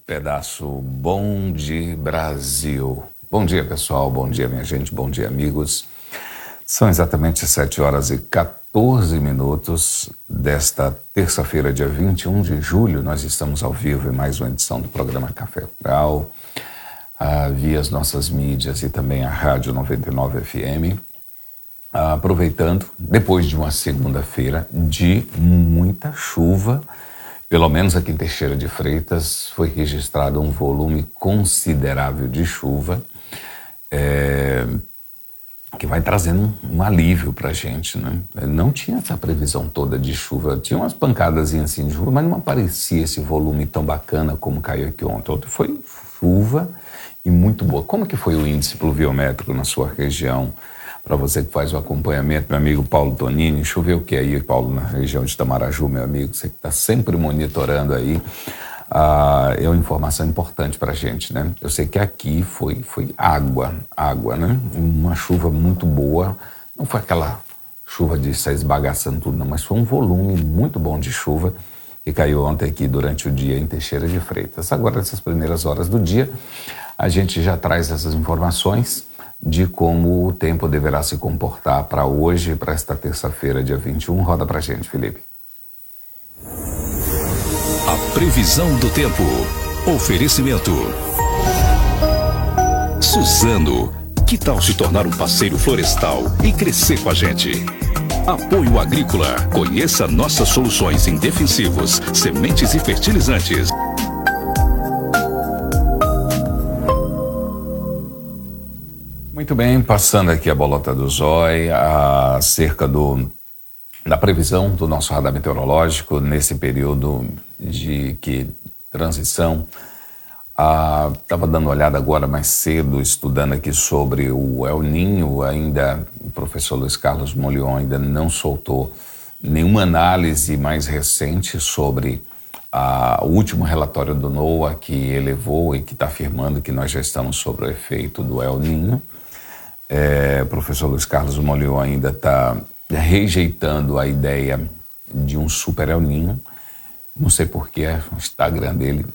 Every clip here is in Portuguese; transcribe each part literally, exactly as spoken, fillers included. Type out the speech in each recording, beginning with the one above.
pedaço bom de Brasil. Bom dia, pessoal. Bom dia, minha gente. Bom dia, amigos. São exatamente sete horas e quatorze minutos desta terça-feira, dia vinte e um de julho. Nós estamos ao vivo em mais uma edição do programa Café Rural, ah, via as nossas mídias e também a Rádio noventa e nove F M. Ah, aproveitando, depois de uma segunda-feira de muita chuva, pelo menos aqui em Teixeira de Freitas, foi registrado um volume considerável de chuva, é, que vai trazendo um, um alívio para a gente, né? Não tinha essa previsão toda de chuva, tinha umas pancadas assim de chuva, mas não parecia esse volume tão bacana como caiu aqui ontem. Ontem foi chuva e muito boa. Como que foi o índice pluviométrico na sua região? Para você que faz o acompanhamento, meu amigo Paulo Tonini, choveu o que aí, Paulo, na região de Itamaraju, meu amigo? Você que está sempre monitorando aí, ah, é uma informação importante para a gente, né? Eu sei que aqui foi, foi água, água, né? Uma chuva muito boa, não foi aquela chuva de sair esbagaçando tudo, não, mas foi um volume muito bom de chuva que caiu ontem aqui durante o dia em Teixeira de Freitas. Agora, nessas primeiras horas do dia, a gente já traz essas informações de como o tempo deverá se comportar para hoje, para esta terça-feira, dia vinte e um. Roda para a gente, Felipe. A previsão do tempo. Oferecimento. Suzano. Que tal se tornar um parceiro florestal e crescer com a gente? Apoio Agrícola. Conheça nossas soluções em defensivos, sementes e fertilizantes. Muito bem, passando aqui a bolota do zói, acerca do, da previsão do nosso radar meteorológico nesse período de que, transição. Estava dando uma olhada agora mais cedo, estudando aqui sobre o El Niño, ainda o professor Luiz Carlos Molion ainda não soltou nenhuma análise mais recente sobre a, o último relatório do NOAA que elevou e que está afirmando que nós já estamos sob o efeito do El Niño. É, o professor Luiz Carlos Molion ainda está rejeitando a ideia de um super El Niño. Não sei porquê, o Instagram dele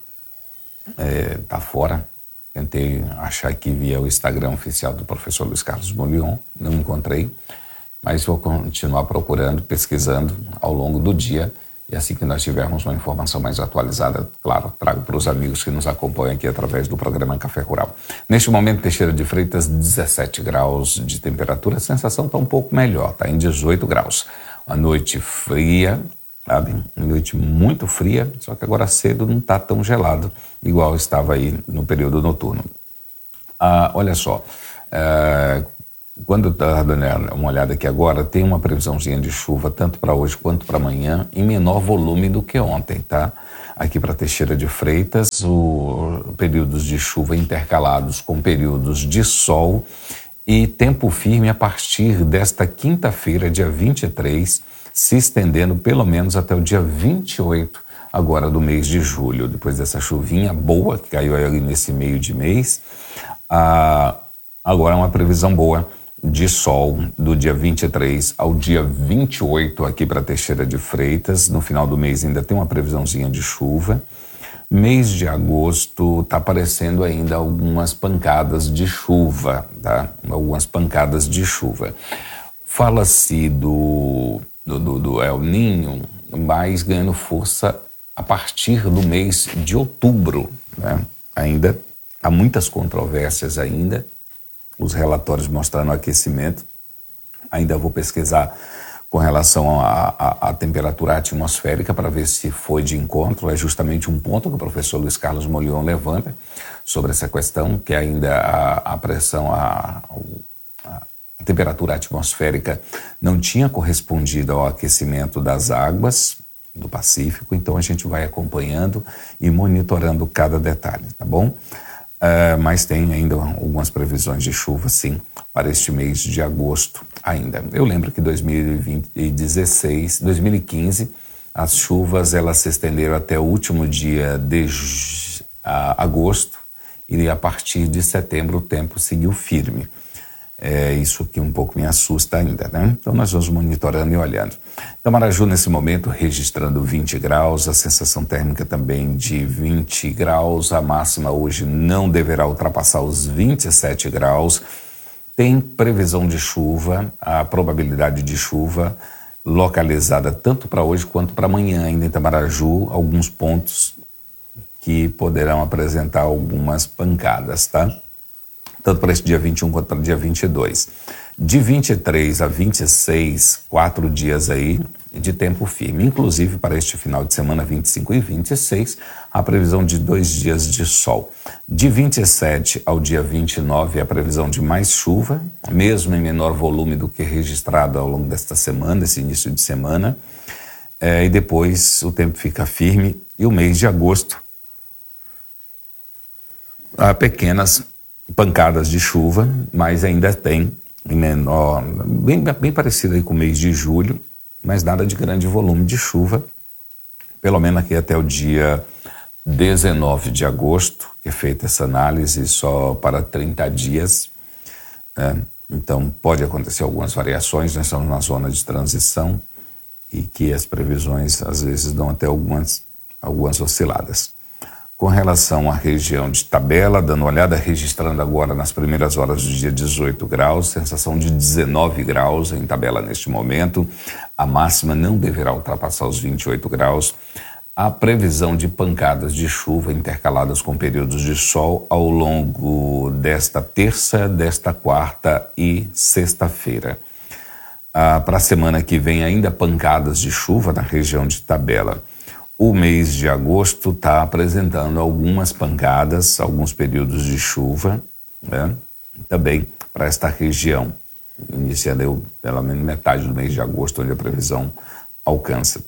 está é, fora. Tentei achar aqui via o Instagram oficial do professor Luiz Carlos Molion, não encontrei, mas vou continuar procurando, pesquisando ao longo do dia. E assim que nós tivermos uma informação mais atualizada, claro, trago para os amigos que nos acompanham aqui através do programa Café Rural. Neste momento, Teixeira de Freitas, dezessete graus de temperatura, a sensação está um pouco melhor, está em dezoito graus. Uma noite fria, sabe? Uma noite muito fria, só que agora cedo não está tão gelado, igual estava aí no período noturno. Ah, olha só, é... quando eu estava dando uma olhada aqui agora, tem uma previsãozinha de chuva tanto para hoje quanto para amanhã, em menor volume do que ontem, tá? Aqui para Teixeira de Freitas, o períodos de chuva intercalados com períodos de sol e tempo firme a partir desta quinta-feira, dia vinte e três, se estendendo pelo menos até o dia vinte e oito, agora do mês de julho. Depois dessa chuvinha boa que caiu ali nesse meio de mês, ah, agora é uma previsão boa de sol do dia vinte e três ao dia vinte e oito aqui para Teixeira de Freitas. No final do mês ainda tem uma previsãozinha de chuva. Mês de agosto está aparecendo ainda algumas pancadas de chuva, tá? Algumas pancadas de chuva. Fala-se do, do, do, do El Niño, mas ganhando força a partir do mês de outubro, né? Ainda há muitas controvérsias ainda. Os relatórios mostrando aquecimento. Ainda vou pesquisar com relação à temperatura atmosférica para ver se foi de encontro. É justamente um ponto que o professor Luiz Carlos Molion levanta sobre essa questão, que ainda a, a pressão, a, a, a temperatura atmosférica não tinha correspondido ao aquecimento das águas do Pacífico. Então a gente vai acompanhando e monitorando cada detalhe, tá bom? Uh, mas tem ainda algumas previsões de chuva, sim, para este mês de agosto ainda. Eu lembro que em dois mil e dezesseis, dois mil e quinze, as chuvas elas se estenderam até o último dia de uh, agosto e a partir de setembro o tempo seguiu firme. É isso que um pouco me assusta ainda, né? Então nós vamos monitorando e olhando. Tamaraju nesse momento registrando vinte graus, a sensação térmica também de vinte graus, a máxima hoje não deverá ultrapassar os vinte e sete graus. Tem previsão de chuva, a probabilidade de chuva localizada tanto para hoje quanto para amanhã ainda em Tamaraju, alguns pontos que poderão apresentar algumas pancadas, tá? Tanto para esse dia vinte e um quanto para o dia vinte e dois. De vinte e três a vinte e seis, quatro dias aí de tempo firme. Inclusive para este final de semana, vinte e cinco e vinte e seis, a previsão de dois dias de sol. De vinte e sete ao dia vinte e nove, a previsão de mais chuva, mesmo em menor volume do que registrado ao longo desta semana, esse início de semana. É, e depois o tempo fica firme e o mês de agosto, há pequenas pancadas de chuva, mas ainda tem em menor, bem, bem parecido aí com o mês de julho, mas nada de grande volume de chuva, pelo menos aqui até o dia dezenove de agosto, que é feita essa análise só para trinta dias, né? Então pode acontecer algumas variações, nós estamos na zona de transição e que as previsões às vezes dão até algumas, algumas osciladas. Com relação à região de Tabela, dando uma olhada, registrando agora nas primeiras horas do dia dezoito graus, sensação de dezenove graus em Tabela neste momento. A máxima não deverá ultrapassar os vinte e oito graus. A previsão de pancadas de chuva intercaladas com períodos de sol ao longo desta terça, desta quarta e sexta-feira. Ah, para a semana que vem ainda pancadas de chuva na região de Tabela. O mês de agosto está apresentando algumas pancadas, alguns períodos de chuva, né? Também para esta região, iniciando eu, pelo menos metade do mês de agosto, onde a previsão alcança.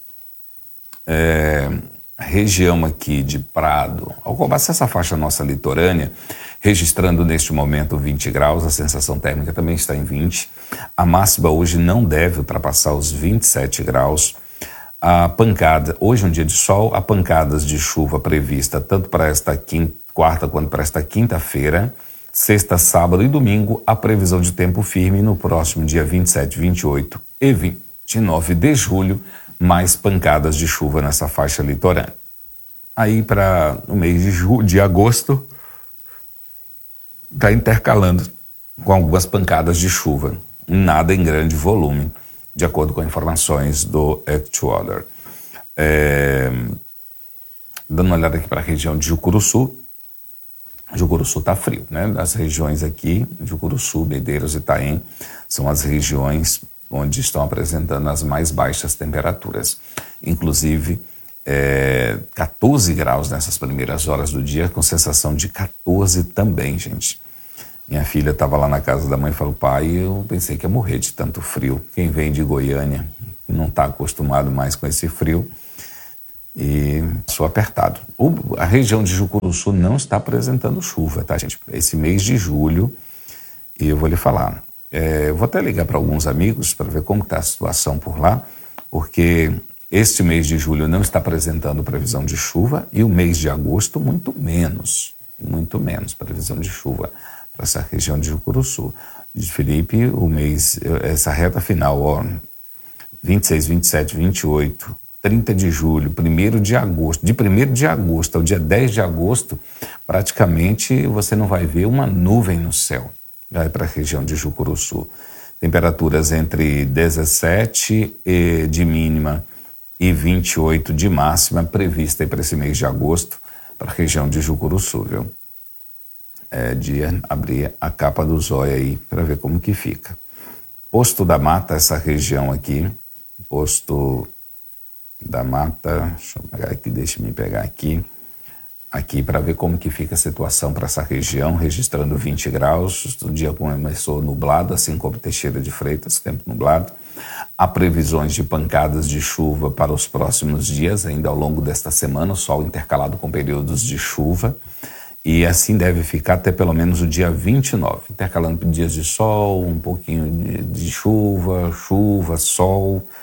É, a região aqui de Prado, Alcobaça, essa faixa nossa litorânea, registrando neste momento vinte graus, a sensação térmica também está em vinte. A máxima hoje não deve ultrapassar os vinte e sete graus. A pancada, hoje é um dia de sol, há pancadas de chuva prevista tanto para esta quinta, quarta quanto para esta quinta-feira, sexta, sábado e domingo, a previsão de tempo firme no próximo dia vinte e sete, vinte e oito e vinte e nove de julho, mais pancadas de chuva nessa faixa litorânea. Aí para o mês de, ju, de agosto, está intercalando com algumas pancadas de chuva, nada em grande volume, de acordo com informações do AccuWeather. É, dando uma olhada aqui para a região de Jucuruçu, Jucuruçu está frio, né? As regiões aqui, Jucuruçu, Medeiros e Itaém, são as regiões onde estão apresentando as mais baixas temperaturas. Inclusive, é, quatorze graus nessas primeiras horas do dia, com sensação de quatorze também, gente. Minha filha estava lá na casa da mãe e falou, pai, eu pensei que ia morrer de tanto frio. Quem vem de Goiânia não está acostumado mais com esse frio e sou apertado. O, a região de Jucuruçu não está apresentando chuva, tá, gente? Esse mês de julho, e eu vou lhe falar. É, eu vou até ligar para alguns amigos para ver como está a situação por lá, porque este mês de julho não está apresentando previsão de chuva e o mês de agosto muito menos, muito menos previsão de chuva para essa região de Jucuruçu. De Felipe, o mês, essa reta final, ó, vinte e seis, vinte e sete, vinte e oito, trinta de julho, primeiro de agosto, de primeiro de agosto ao dia dez de agosto, praticamente você não vai ver uma nuvem no céu, vai para a região de Jucuruçu. Temperaturas entre dezessete de mínima e vinte e oito de máxima prevista para esse mês de agosto para a região de Jucuruçu, viu? É de abrir a capa do zóio aí para ver como que fica. Posto da Mata, essa região aqui, Posto da Mata, deixa eu pegar aqui, deixa eu pegar aqui, aqui para ver como que fica a situação para essa região, registrando vinte graus, o dia começou nublado, assim como Teixeira de Freitas, tempo nublado. Há previsões de pancadas de chuva para os próximos dias, ainda ao longo desta semana, o sol intercalado com períodos de chuva. E assim deve ficar até pelo menos o dia vinte e nove, intercalando dias de sol, um pouquinho de, de chuva, chuva, sol,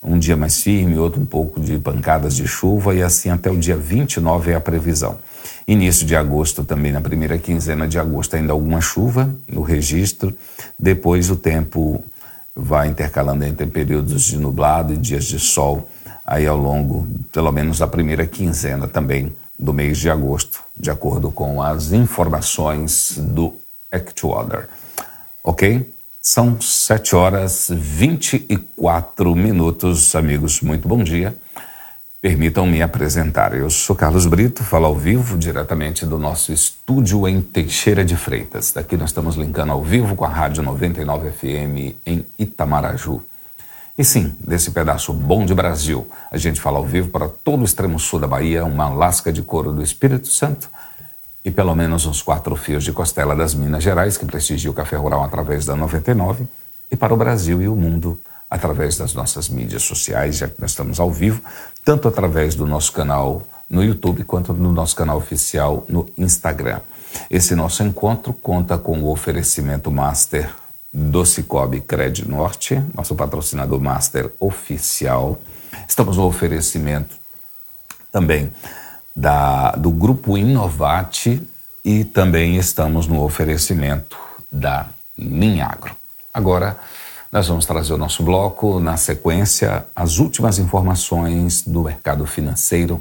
um dia mais firme, outro um pouco de pancadas de chuva, e assim até o dia vinte e nove é a previsão. Início de agosto também, na primeira quinzena de agosto, ainda alguma chuva no registro. Depois o tempo vai intercalando entre períodos de nublado e dias de sol, aí ao longo, pelo menos, da primeira quinzena também do mês de agosto, de acordo com as informações do AccuWeather. Ok? São sete horas e vinte e quatro minutos, amigos. Muito bom dia. Permitam-me apresentar. Eu sou Carlos Brito, falo ao vivo, diretamente do nosso estúdio em Teixeira de Freitas. Daqui nós estamos linkando ao vivo com a Rádio noventa e nove F M em Itamaraju. E sim, desse pedaço bom de Brasil, a gente fala ao vivo para todo o extremo sul da Bahia, uma lasca de couro do Espírito Santo e pelo menos uns quatro fios de costela das Minas Gerais, que prestigia o Café Rural através da noventa e nove, e para o Brasil e o mundo através das nossas mídias sociais, já que nós estamos ao vivo, tanto através do nosso canal no YouTube quanto no nosso canal oficial no Instagram. Esse nosso encontro conta com o oferecimento master do Cicobi Cred Norte, nosso patrocinador master oficial. Estamos no oferecimento também da, do Grupo Inovate e também estamos no oferecimento da Minagro. Agora, nós vamos trazer o nosso bloco, na sequência, as últimas informações do mercado financeiro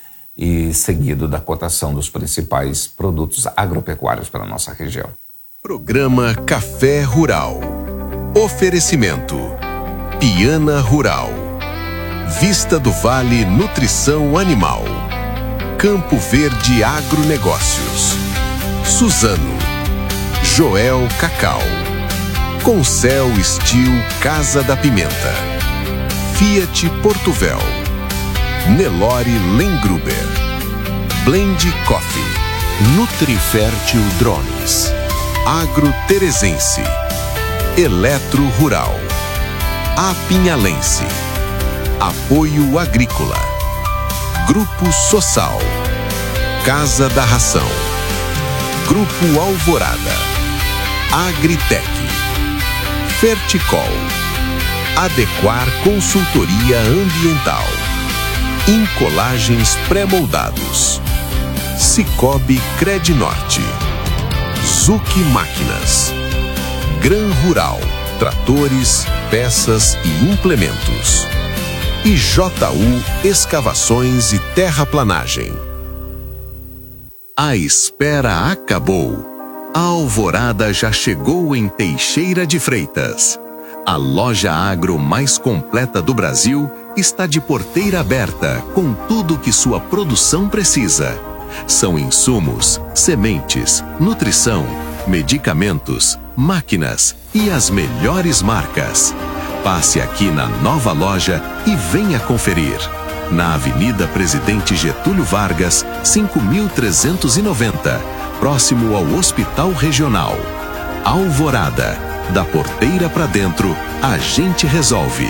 e seguido da cotação dos principais produtos agropecuários para a nossa região. Programa Café Rural. Oferecimento Piana Rural, Vista do Vale Nutrição Animal, Campo Verde Agronegócios, Suzano, Joel Cacau, Concel Steel Casa da Pimenta, Fiat Portuvel, Nelore Lengruber, Blend Coffee, Nutrifértil Drones, Agro Teresense, Eletro Rural, Apinhalense, Apoio Agrícola, Grupo Sossal, Casa da Ração, Grupo Alvorada, Agritec, Ferticol, Adequar Consultoria Ambiental, Incolagens Pré-moldados, Cicobi Cred Norte, Zuc Máquinas, Gran Rural, tratores, peças e implementos, e J U Escavações e Terraplanagem. A espera acabou. A Alvorada já chegou em Teixeira de Freitas. A loja agro mais completa do Brasil está de porteira aberta com tudo que sua produção precisa. São insumos, sementes, nutrição, medicamentos, máquinas e as melhores marcas. Passe aqui na nova loja e venha conferir. Na Avenida Presidente Getúlio Vargas, cinco mil trezentos e noventa, próximo ao Hospital Regional. Alvorada, da porteira para dentro, a gente resolve.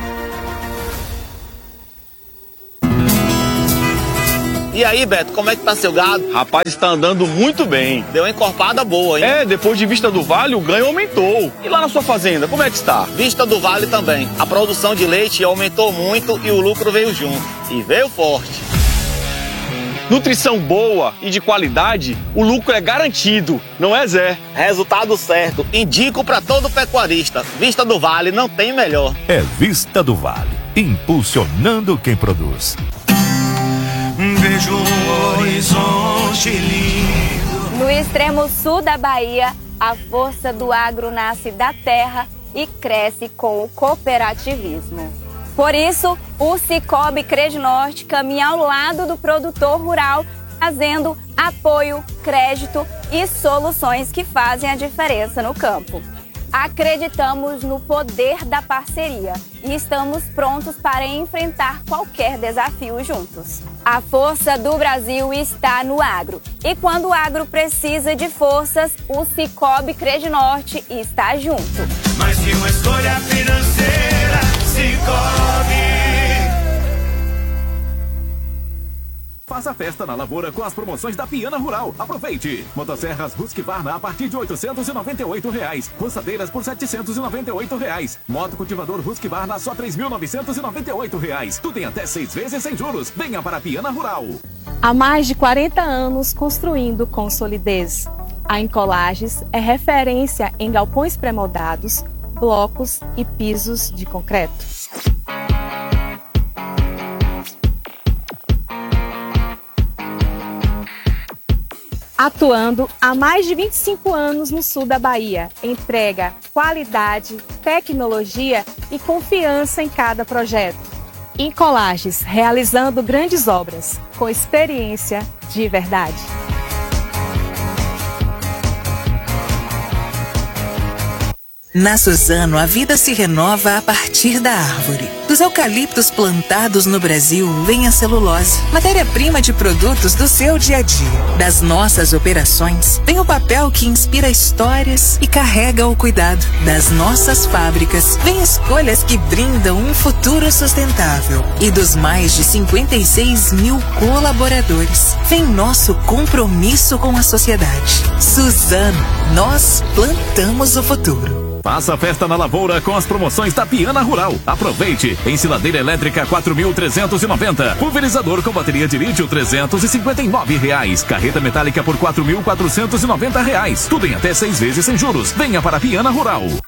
E aí, Beto, como é que tá seu gado? Rapaz, está andando muito bem. Deu uma encorpada boa, hein? É, depois de Vista do Vale, o ganho aumentou. E lá na sua fazenda, como é que está? Vista do Vale também. A produção de leite aumentou muito e o lucro veio junto. E veio forte. Nutrição boa e de qualidade, o lucro é garantido, não é, Zé? Resultado certo. Indico para todo pecuarista. Vista do Vale não tem melhor. É Vista do Vale, impulsionando quem produz. Vejo um horizonte lindo. No extremo sul da Bahia, a força do agro nasce da terra e cresce com o cooperativismo. Por isso, o Cicobi Cred Norte caminha ao lado do produtor rural, trazendo apoio, crédito e soluções que fazem a diferença no campo. Acreditamos no poder da parceria e estamos prontos para enfrentar qualquer desafio juntos. A força do Brasil está no agro. E quando o agro precisa de forças, o Cicobi Cred Norte está junto. Mais que uma escolha financeira, Cicobi. Faça a festa na lavoura com as promoções da Piana Rural. Aproveite! Motosserras Husqvarna a partir de oitocentos e noventa e oito reais. Roçadeiras por setecentos e noventa e oito reais. Moto cultivador Husqvarna só três mil novecentos e noventa e oito reais. Tudo em até seis vezes sem juros. Venha para a Piana Rural. Há mais de quarenta anos construindo com solidez. A Encolages é referência em galpões pré-moldados, blocos e pisos de concreto. Atuando há mais de vinte e cinco anos no sul da Bahia, entrega qualidade, tecnologia e confiança em cada projeto. Encolages, realizando grandes obras, com experiência de verdade. Na Suzano, a vida se renova a partir da árvore. Dos eucaliptos plantados no Brasil vem a celulose, matéria-prima de produtos do seu dia a dia. Das nossas operações vem o papel que inspira histórias e carrega o cuidado. Das nossas fábricas vem escolhas que brindam um futuro sustentável. E dos mais de cinquenta e seis mil colaboradores vem nosso compromisso com a sociedade. Suzano, nós plantamos o futuro. Faça a festa na lavoura com as promoções da Piana Rural. Aproveite! Ensiladeira elétrica quatro mil trezentos e noventa. Pulverizador com bateria de lítio trezentos e cinquenta e nove reais. Carreta metálica por quatro mil quatrocentos e noventa reais. Tudo em até seis vezes sem juros. Venha para a Piana Rural.